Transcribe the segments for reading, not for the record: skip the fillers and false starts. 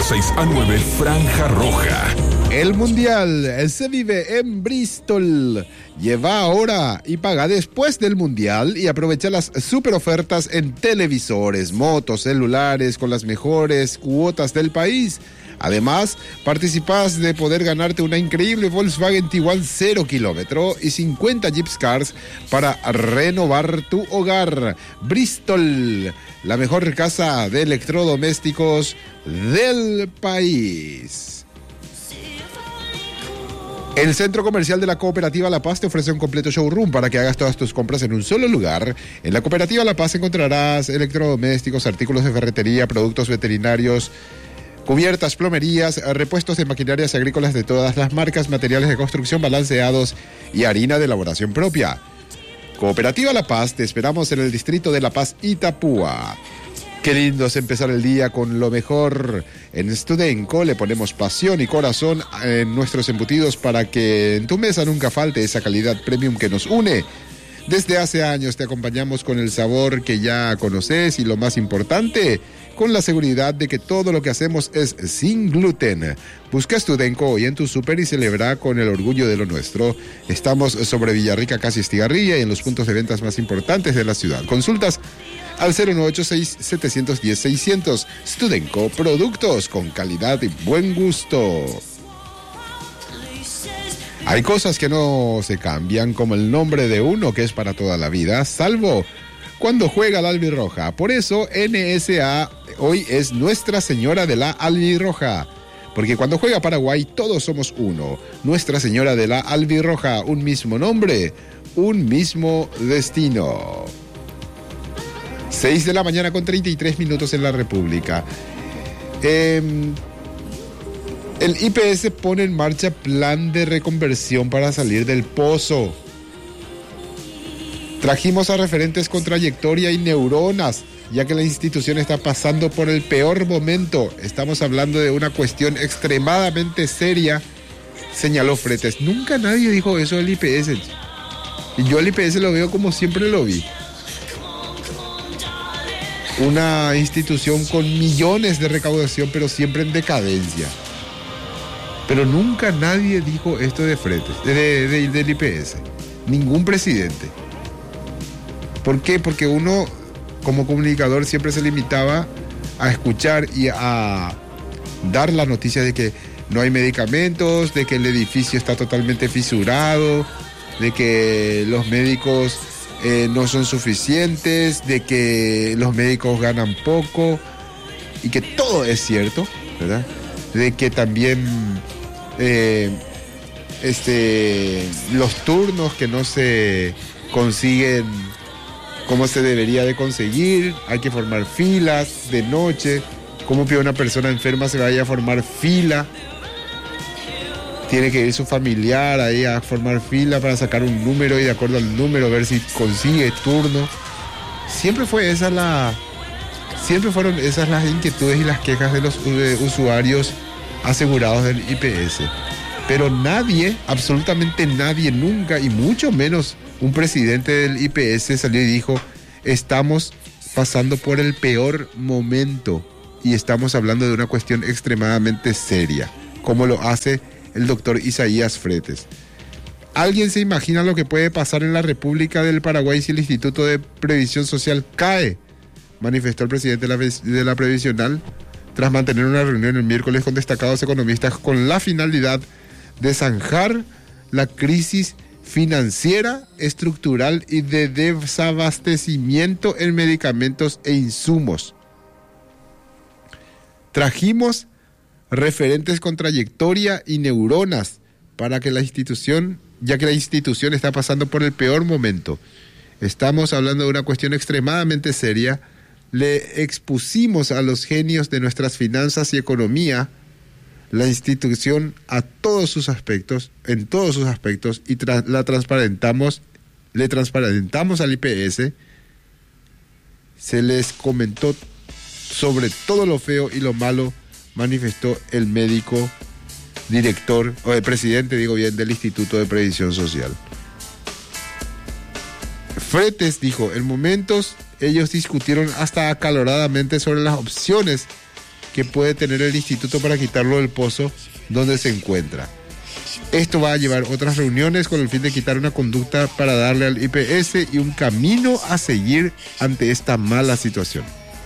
De 6 a 9, Franja Roja. El Mundial se vive en Bristol. Lleva ahora y paga después del Mundial y aprovecha las super ofertas en televisores, motos, celulares con las mejores cuotas del país. Además, participas de poder ganarte una increíble Volkswagen Tiguan 0 kilómetro y 50 Jeeps Cars para renovar tu hogar. Bristol, la mejor casa de electrodomésticos del país. El Centro Comercial de la Cooperativa La Paz te ofrece un completo showroom para que hagas todas tus compras en un solo lugar. En la Cooperativa La Paz encontrarás electrodomésticos, artículos de ferretería, productos veterinarios, cubiertas, plomerías, repuestos de maquinarias agrícolas de todas las marcas, materiales de construcción balanceados y harina de elaboración propia. Cooperativa La Paz, te esperamos en el distrito de La Paz, Itapúa. Qué lindo es empezar el día con lo mejor. En Studenco le ponemos pasión y corazón en nuestros embutidos para que en tu mesa nunca falte esa calidad premium que nos une. Desde hace años te acompañamos con el sabor que ya conoces y lo más importante, con la seguridad de que todo lo que hacemos es sin gluten. Busca Studenco hoy en tu súper y celebra con el orgullo de lo nuestro. Estamos sobre Villarrica, casi Estigarribia y en los puntos de ventas más importantes de la ciudad. Consultas al 0986-710-600. Studenco, productos con calidad y buen gusto. Hay cosas que no se cambian, como el nombre de uno que es para toda la vida, salvo cuando juega la albirroja. Por eso NSA hoy es Nuestra Señora de la Albirroja. Porque cuando juega Paraguay todos somos uno. Nuestra Señora de la Albirroja, un mismo nombre, un mismo destino. 6 de la mañana con 33 minutos en la República. El IPS pone en marcha plan de reconversión para salir del pozo. Trajimos a referentes con trayectoria y neuronas, ya que la institución está pasando por el peor momento. Estamos hablando de una cuestión extremadamente seria, señaló Fretes. Nunca nadie dijo eso del IPS. Y yo al IPS lo veo como siempre lo vi. Una institución con millones de recaudación, pero siempre en decadencia. Pero nunca nadie dijo esto de Fretes, del IPS. Ningún presidente. ¿Por qué? Porque uno, como comunicador, siempre se limitaba a escuchar y a dar la noticia de que no hay medicamentos, de que el edificio está totalmente fisurado, de que los médicos no son suficientes, de que los médicos ganan poco, y que todo es cierto, ¿verdad? De que también los turnos que no se consiguen como se debería de conseguir, hay que formar filas de noche. ¿Cómo que una persona enferma se vaya a formar fila? Tiene que ir su familiar ahí a formar fila para sacar un número y de acuerdo al número ver si consigue turno. Siempre fueron esas las inquietudes y las quejas de los usuarios asegurados del IPS. Pero nadie, absolutamente nadie, nunca, y mucho menos un presidente del IPS salió y dijo: estamos pasando por el peor momento y estamos hablando de una cuestión extremadamente seria, como lo hace el doctor Isaías Fretes. ¿Alguien se imagina lo que puede pasar en la República del Paraguay si el Instituto de Previsión Social cae?, manifestó el presidente de la Previsional tras mantener una reunión el miércoles con destacados economistas con la finalidad de zanjar la crisis financiera, estructural y de desabastecimiento en medicamentos e insumos. Trajimos referentes con trayectoria y neuronas para que la institución, ya que la institución está pasando por el peor momento. Estamos hablando de una cuestión extremadamente seria. Le expusimos a los genios de nuestras finanzas y economía la institución a todos sus aspectos, en todos sus aspectos, y le transparentamos al IPS. Se les comentó sobre todo lo feo y lo malo, manifestó el médico director, o el presidente, digo bien, del Instituto de Previsión Social. Fretes dijo: en momentos ellos discutieron hasta acaloradamente sobre las opciones que puede tener el instituto para quitarlo del pozo donde se encuentra. Esto va a llevar otras reuniones con el fin de quitar una conducta para darle al IPS y un camino a seguir ante esta mala situación.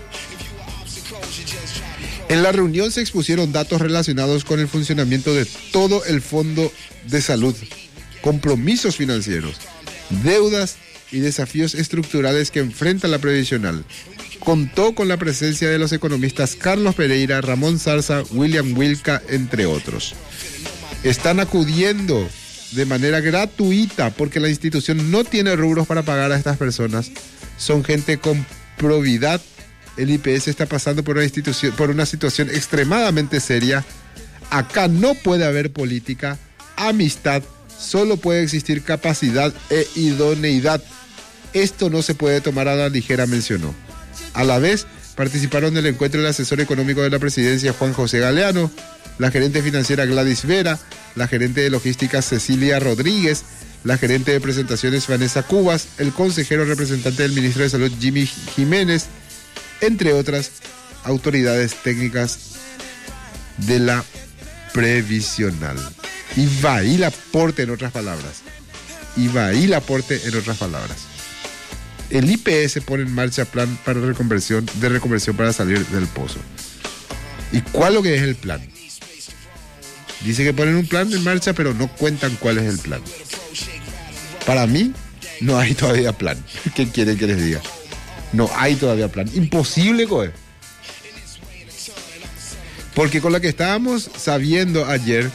En la reunión se expusieron datos relacionados con el funcionamiento de todo el Fondo de Salud, compromisos financieros, deudas y desafíos estructurales que enfrenta la previsional. Contó con la presencia de los economistas Carlos Pereira, Ramón Zarza, William Wilca, entre otros. Están acudiendo de manera gratuita porque la institución no tiene rubros para pagar a estas personas. Son gente con probidad. El IPS está pasando por una situación extremadamente seria. Acá no puede haber política, amistad, solo puede existir capacidad e idoneidad. Esto no se puede tomar a la ligera, mencionó. A la vez, participaron del encuentro el asesor económico de la presidencia Juan José Galeano, la gerente financiera Gladys Vera, la gerente de logística Cecilia Rodríguez, la gerente de presentaciones Vanessa Cubas, el consejero representante del ministro de Salud Jimmy Jiménez, entre otras autoridades técnicas de la previsional. Y va ahí el aporte, en otras palabras. El IPS pone en marcha plan para reconversión para salir del pozo. ¿Y cuál es lo que es el plan? Dice que ponen un plan en marcha, pero no cuentan cuál es el plan. Para mí, no hay todavía plan. ¿Qué quieren que les diga? No hay todavía plan. Imposible, coe. Porque con lo que estábamos sabiendo ayer,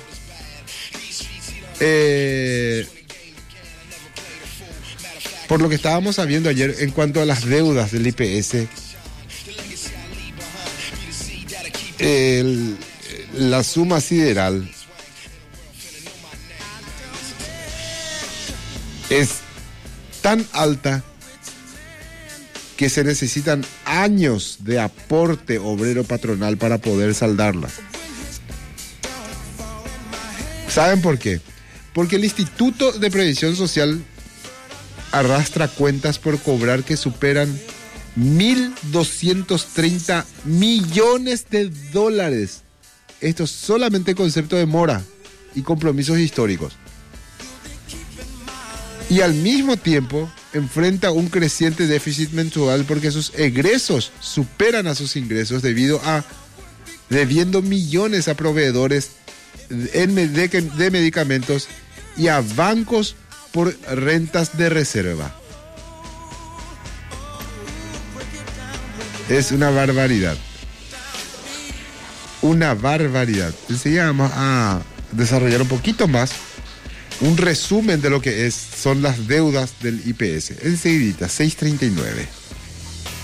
por lo que estábamos sabiendo ayer en cuanto a las deudas del IPS, la suma sideral es tan alta que se necesitan años de aporte obrero patronal para poder saldarla. ¿Saben por qué? Porque el Instituto de Previsión Social arrastra cuentas por cobrar que superan 1.230 millones de dólares. Esto es solamente concepto de mora y compromisos históricos. Y al mismo tiempo enfrenta un creciente déficit mensual porque sus egresos superan a sus ingresos debiendo millones a proveedores de medicamentos y a bancos por rentas de reserva. Es una barbaridad. Una barbaridad. Enseguida vamos a desarrollar un poquito más un resumen de lo que son las deudas del IPS. Enseguidita, 6:39.